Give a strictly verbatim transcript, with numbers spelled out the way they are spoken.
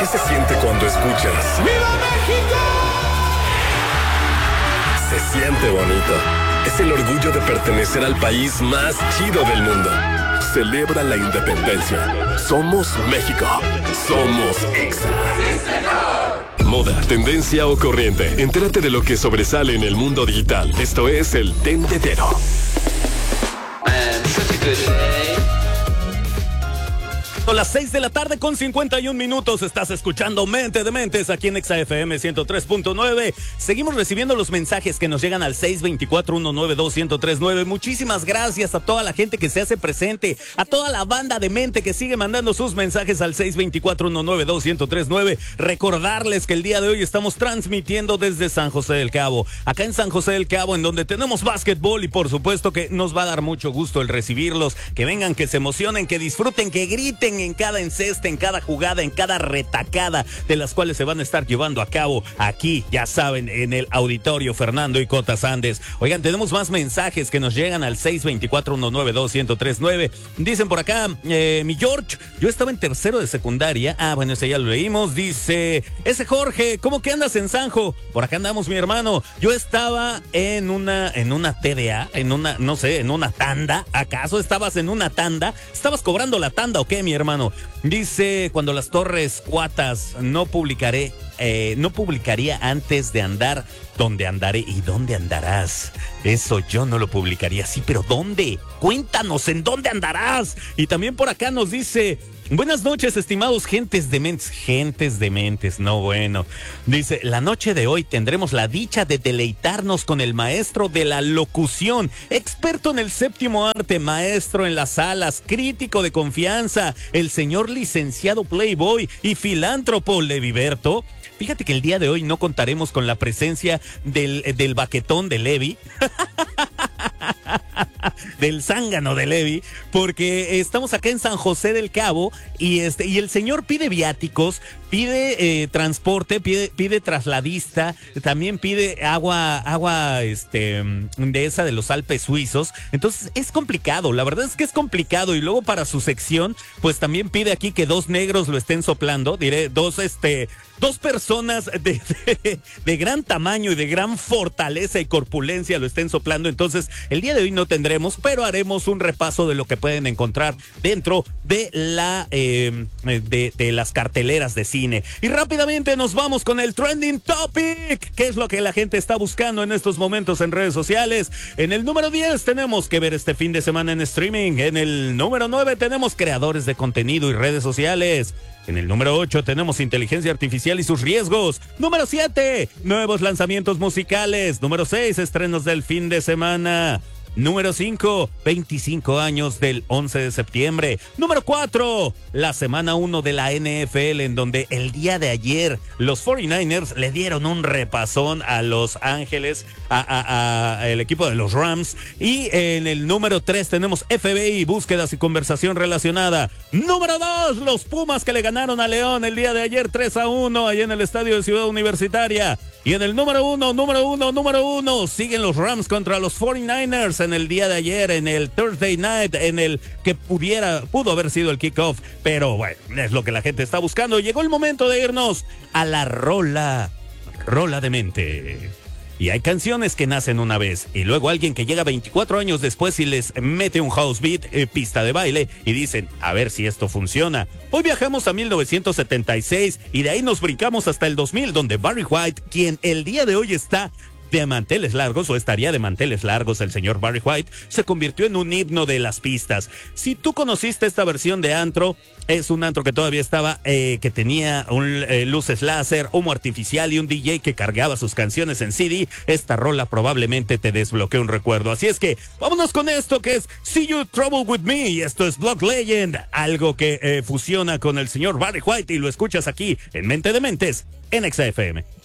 ¿Qué se siente cuando escuchas ¡Viva México! Se siente bonito. Es el orgullo de pertenecer al país más chido del mundo. Celebra la independencia. Somos México. Somos Exa. Moda, tendencia o corriente. Entérate de lo que sobresale en el mundo digital. Esto es el Tendedero. Son las seis de la tarde con cincuenta y un minutos. Estás escuchando Mente de Mentes aquí en Exa F M ciento tres punto nueve. Seguimos recibiendo los mensajes que nos llegan al seis dos cuatro, uno nueve dos, uno cero tres nueve. Muchísimas gracias a toda la gente que se hace presente, a toda la banda de mente que sigue mandando sus mensajes al seis dos cuatro, uno nueve dos, uno cero tres nueve. Recordarles que el día de hoy estamos transmitiendo desde San José del Cabo. Acá en San José del Cabo, en donde tenemos básquetbol y por supuesto que nos va a dar mucho gusto el recibirlos. Que vengan, que se emocionen, que disfruten, que griten en cada enceste, en cada jugada, en cada retacada de las cuales se van a estar llevando a cabo aquí, ya saben, en el auditorio Fernando y Cota Sandes. Oigan, tenemos más mensajes que nos llegan al seis dos cuatro, uno nueve dos, uno cero tres nueve. Dicen por acá, eh, mi George, yo estaba en tercero de secundaria. Ah, bueno, ese ya lo leímos. Dice, ese Jorge, ¿cómo que andas en Sanjo? Por acá andamos, mi hermano. Yo estaba en una, en una T D A, en una, no sé, en una tanda. ¿Acaso estabas en una tanda? ¿Estabas cobrando la tanda o qué, mi hermano? Dice, cuando las torres cuatas no publicaré, eh, no publicaría antes de andar donde andaré y dónde andarás. Eso yo no lo publicaría, sí, pero ¿dónde? Cuéntanos, ¿en dónde andarás? Y también por acá nos dice, buenas noches, estimados gentes dementes. Gentes dementes, no bueno. Dice, la noche de hoy tendremos la dicha de deleitarnos con el maestro de la locución, experto en el séptimo arte, maestro en las alas, crítico de confianza, el señor licenciado Playboy y filántropo Leviberto. Fíjate que el día de hoy no contaremos con la presencia del, del baquetón de Levi. Del zángano de Levi, porque estamos acá en San José del Cabo y este y el señor pide viáticos, pide eh, transporte, pide pide trasladista, también pide agua agua este de esa de los Alpes suizos. Entonces es complicado, la verdad es que es complicado, y luego para su sección pues también pide aquí que dos negros lo estén soplando, diré dos este dos personas de, de, de gran tamaño y de gran fortaleza y corpulencia lo estén soplando. Entonces el día de hoy no tendremos, pero haremos un repaso de lo que pueden encontrar dentro de la eh, de, de las carteleras de cine. Y rápidamente nos vamos con el Trending Topic, que es lo que la gente está buscando en estos momentos en redes sociales. En el número diez tenemos que ver este fin de semana en streaming. En el número nueve tenemos creadores de contenido y redes sociales. En el número ocho tenemos inteligencia artificial y sus riesgos. Número siete, nuevos lanzamientos musicales. Número seis, estrenos del fin de semana. Número cinco, veinticinco años del once de septiembre. Número cuatro, la semana uno de la N F L, en donde el día de ayer los cuarenta y nueve ers le dieron un repasón a Los Ángeles, a, a, a el equipo de los Rams. Y en el número tres tenemos F B I, búsquedas y conversación relacionada. Número dos, los Pumas que le ganaron a León el día de ayer tres a uno, allá en el estadio de Ciudad Universitaria. Y en el número uno, número uno, número uno, siguen los Rams contra los cuarenta y nueve ers en el día de ayer, en el Thursday Night, en el que pudiera, pudo haber sido el kickoff, pero bueno, es lo que la gente está buscando. Llegó el momento de irnos a la rola, rola de mente. Y hay canciones que nacen una vez y luego alguien que llega veinticuatro años después y les mete un house beat, eh, pista de baile, y dicen, a ver si esto funciona. Hoy viajamos a mil novecientos setenta y seis y de ahí nos brincamos hasta el dos mil, donde Barry White, quien el día de hoy está de manteles largos, o estaría de manteles largos el señor Barry White, se convirtió en un himno de las pistas. Si tú conociste esta versión de antro, es un antro que todavía estaba, eh, que tenía un, eh, luces láser, humo artificial y un D J que cargaba sus canciones en C D. Esta rola probablemente te desbloqueó un recuerdo. Así es que vámonos con esto que es See You Trouble With Me, y esto es Block Legend, algo que eh, fusiona con el señor Barry White, y lo escuchas aquí en Mente de Mentes en Exa F M.